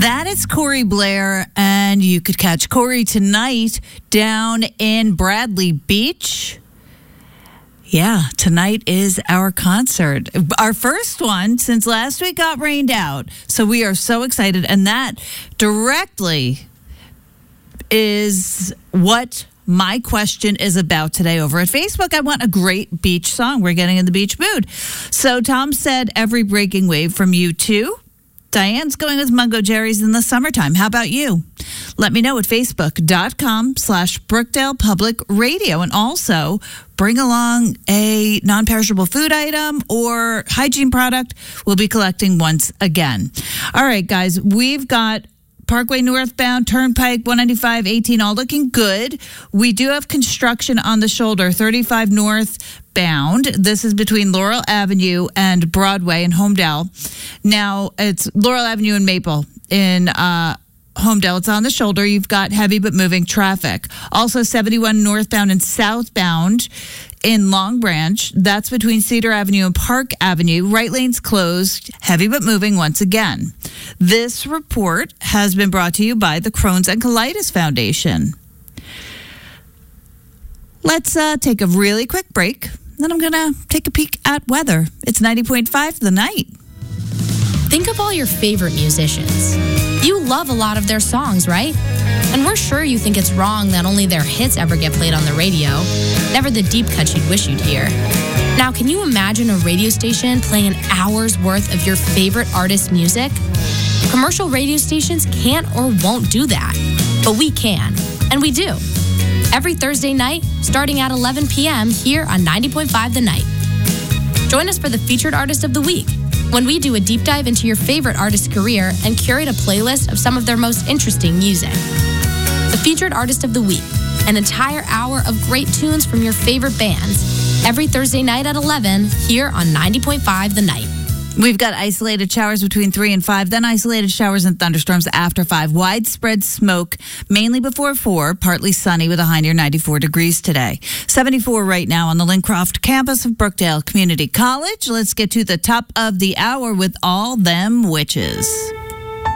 That is Corey Blair, and you could catch Corey tonight down in Bradley Beach. Yeah, tonight is our concert. Our first one since last week got rained out. So we are so excited. And that directly is what my question is about today over at Facebook. I want a great beach song. We're getting in the beach mood. So Tom said Every Breaking Wave from U2. Diane's going with Mungo Jerry's In the Summertime. How about you? Let me know at facebook.com/Brookdale Public Radio. And also bring along a non-perishable food item or hygiene product. We'll be collecting once again. All right, guys, we've got Parkway northbound, Turnpike, 195, 18, all looking good. We do have construction on the shoulder, 35 northbound. This is between Laurel Avenue and Broadway in Homedale. Now, it's Laurel Avenue and Maple in Homedale. It's on the shoulder. You've got heavy but moving traffic. Also, 71 northbound and southbound in Long Branch. That's between Cedar Avenue and Park Avenue. Right lane's closed, heavy but moving once again. This report has been brought to you by the Crohn's and Colitis Foundation. Let's take a really quick break. Then I'm going to take a peek at weather. It's 90.5 The Night. Think of all your favorite musicians. You love a lot of their songs, right? And we're sure you think it's wrong that only their hits ever get played on the radio, never the deep cuts you'd wish you'd hear. Now, can you imagine a radio station playing an hour's worth of your favorite artist's music? Commercial radio stations can't or won't do that, but we can, and we do. Every Thursday night, starting at 11 p.m. here on 90.5 The Night. Join us for the Featured Artist of the Week, when we do a deep dive into your favorite artist's career and curate a playlist of some of their most interesting music. The Featured Artist of the Week, an entire hour of great tunes from your favorite bands, every Thursday night at 11 here on 90.5 The Night. We've got isolated showers between 3 and 5, then isolated showers and thunderstorms after 5. Widespread smoke, mainly before 4, partly sunny with a high near 94 degrees today. 74 right now on the Lincroft campus of Brookdale Community College. Let's get to the top of the hour with All Them Witches.